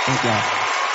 Thank y'all.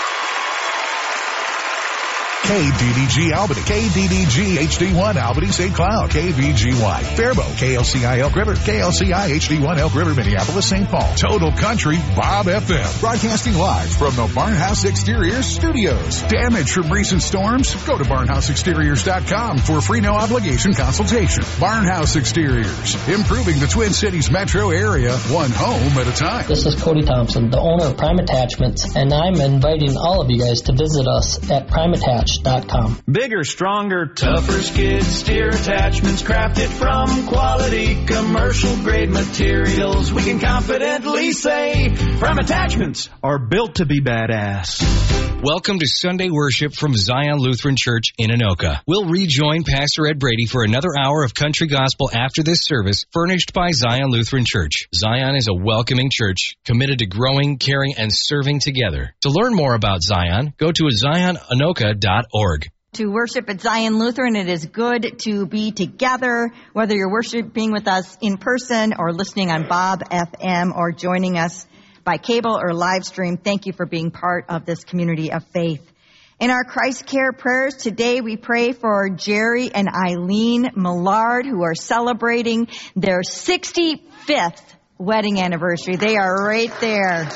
KDDG Albany, KDDG HD1 Albany St. Cloud, KVGY Faribault, KLCI Elk River, KLCI HD1 Elk River Minneapolis St. Paul, Total Country Bob FM, broadcasting live from the Barnhouse Exteriors studios. Damage from recent storms? Go to barnhouseexteriors.com for a free no obligation consultation. Barnhouse Exteriors, improving the Twin Cities metro area, one home at a time. This is Cody Thompson, the owner of Prime Attachments, and I'm inviting all of you guys to visit us at primeattach.com. Bigger, stronger, tougher skid steer attachments crafted from quality commercial grade materials. We can confidently say Prime Attachments are built to be badass. Welcome to Sunday worship from Zion Lutheran Church in Anoka. We'll rejoin Pastor Ed Brady for another hour of country gospel after this service, furnished by Zion Lutheran Church. Zion is a welcoming church committed to growing, caring, and serving together. To learn more about Zion, go to zionanoka.org. To worship at Zion Lutheran, it is good to be together, whether you're worshiping with us in person or listening on Bob FM or joining us by cable or live stream. Thank you for being part of this community of faith. In our Christ Care prayers today, we pray for Jerry and Eileen Millard, who are celebrating their 65th wedding anniversary. They are right there.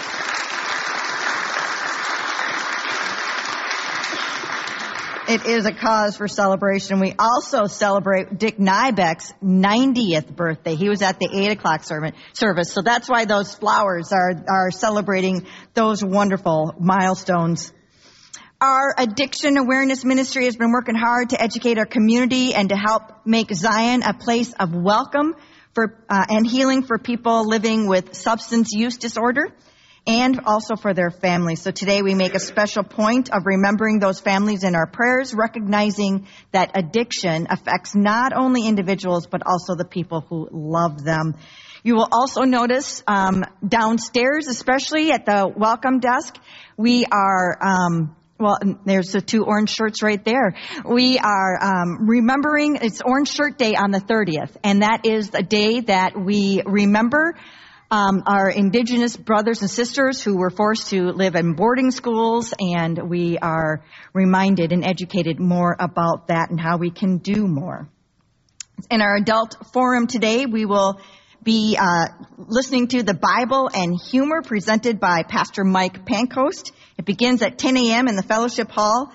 It is a cause for celebration. We also celebrate Dick Nybeck's 90th birthday. He was at the 8 o'clock service. So that's why those flowers are celebrating those wonderful milestones. Our Addiction Awareness Ministry has been working hard to educate our community and to help make Zion a place of welcome for and healing for people living with substance use disorder, and also for their families. So today we make a special point of remembering those families in our prayers, recognizing that addiction affects not only individuals, but also the people who love them. You will also notice downstairs, especially at the welcome desk, we are, there's the 2 orange shirts right there. We are remembering, it's Orange Shirt Day on the 30th, and that is the day that we remember our Indigenous brothers and sisters who were forced to live in boarding schools, and we are reminded and educated more about that and how we can do more. In our adult forum today, we will be listening to the Bible and Humor presented by Pastor Mike Pancoast. It begins at 10 a.m. in the Fellowship Hall.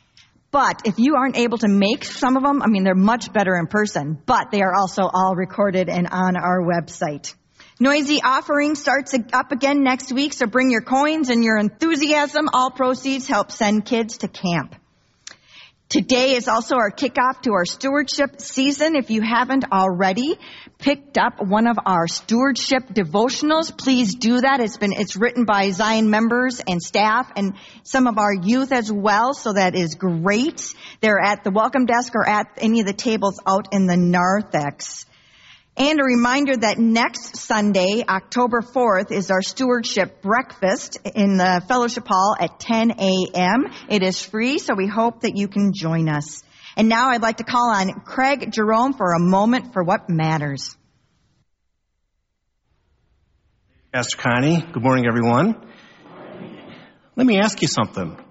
But if you aren't able to make some of them, they're much better in person, but they are also all recorded and on our website. Noisy Offering starts up again next week, so bring your coins and your enthusiasm. All proceeds help send kids to camp. Today is also our kickoff to our stewardship season. If you haven't already picked up one of our stewardship devotionals, please do that. It's written by Zion members and staff and some of our youth as well, so that is great. They're at the welcome desk or at any of the tables out in the narthex. And a reminder that next Sunday, October 4th, is our stewardship breakfast in the Fellowship Hall at 10 a.m. It is free, so we hope that you can join us. And now I'd like to call on Craig Jerome for a moment for what matters. Pastor Connie, good morning, everyone. Let me ask you something.